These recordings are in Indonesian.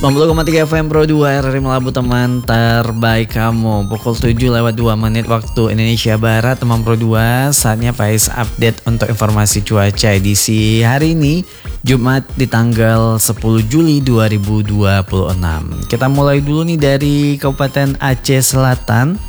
90,3 FM Pro 2 RRI Melabu, teman terbaik kamu. Pukul 7:02 waktu Indonesia Barat, teman Pro 2. Saatnya Faiz update untuk informasi cuaca edisi hari ini, Jumat di tanggal 10 Juli 2026. Kita mulai dulu nih dari Kabupaten Aceh Selatan.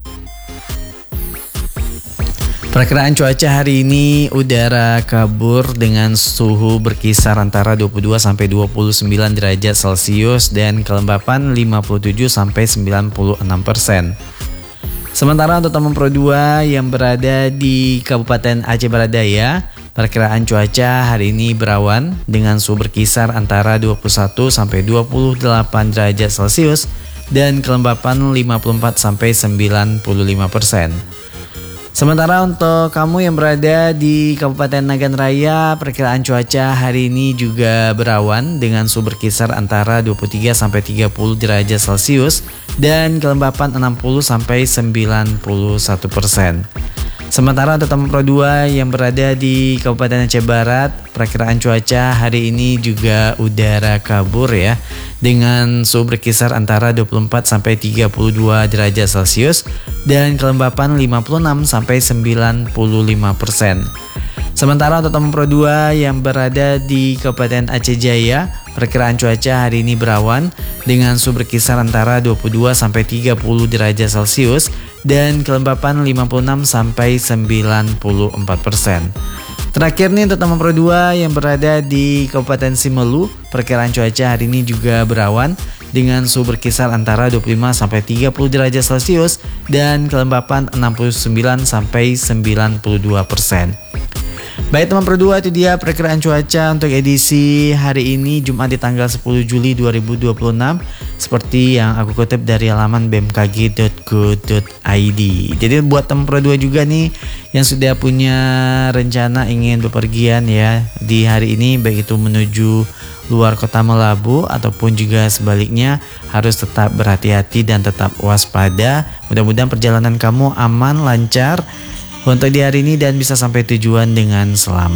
Perkiraan cuaca hari ini, udara kabur dengan suhu berkisar antara 22 sampai 29 derajat Celcius dan kelembapan 57 sampai 96%. Sementara untuk teman Pro 2 yang berada di Kabupaten Aceh Baradaya, perkiraan cuaca hari ini berawan dengan suhu berkisar antara 21 sampai 28 derajat Celcius dan kelembapan 54 sampai 95%. Sementara untuk kamu yang berada di Kabupaten Nagan Raya, perkiraan cuaca hari ini juga berawan dengan suhu berkisar antara 23 sampai 30 derajat Celcius dan kelembapan 60 sampai 91%. Sementara untuk teman Pro 2 yang berada di Kabupaten Aceh Barat, perkiraan cuaca hari ini juga udara kabur ya, dengan suhu berkisar antara 24 sampai 32 derajat Celcius dan kelembapan 56 sampai 95%. Sementara untuk teman Pro 2 yang berada di Kabupaten Aceh Jaya, perkiraan cuaca hari ini berawan dengan suhu berkisar antara 22 sampai 30 derajat Celcius dan kelembapan 56 sampai 94%. Terakhir nih untuk teman Pro 2 yang berada di Kabupaten Simelu, perkiraan cuaca hari ini juga berawan dengan suhu berkisar antara 25 sampai 30 derajat Celcius dan kelembapan 69 sampai 92%. Baik teman Pro 2, itu dia perkiraan cuaca untuk edisi hari ini Jumat di tanggal 10 Juli 2026 seperti yang aku kutip dari halaman bmkg.go.id. Jadi buat teman Pro 2 juga nih yang sudah punya rencana ingin bepergian ya di hari ini, baik itu menuju luar kota Melabu ataupun juga sebaliknya, harus tetap berhati-hati dan tetap waspada. Mudah-mudahan perjalanan kamu aman, lancar untuk di hari ini dan bisa sampai tujuan dengan selamat.